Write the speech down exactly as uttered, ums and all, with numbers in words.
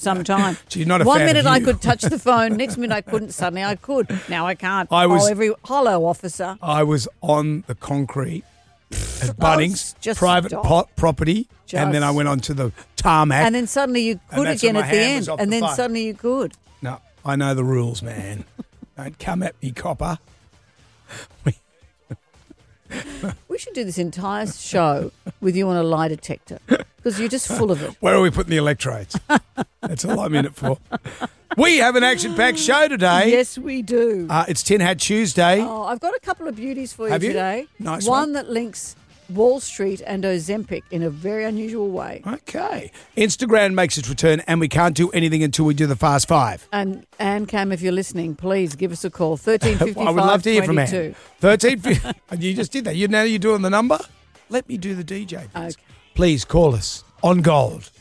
some time. So you're not a One fan of minute I you. could touch the phone, next minute I couldn't, suddenly I could. Now I can't. I was- oh, every hello, officer. I was on the concrete at Oh, Bunnings, just private stop. po- property, and then I Just- went on to the tarmac. And then suddenly you could that's again when my at the hand was end. off And the then phone. suddenly you could. No, I know the rules, man. Don't come at me, copper. We should do this entire show with you on a lie detector because you're just full of it. Where are we putting the electrodes? That's all I'm in it for. We have an action-packed show today. Yes, we do. Uh, it's Tin Hat Tuesday. Oh, I've got a couple of beauties for you Have you? today. Nice one. one. that links Wall Street and Ozempic in a very unusual way. Okay. Instagram makes its return, and we can't do anything until we do the Fast Five. And Anne Cam, if you're listening, please give us a call. thirteen fifty-five I would love to hear from twenty-two. Anne. thirteen fifty. You just did that. You Now you're doing the number? Let me do the D J. Please. Okay. Please call us on Gold.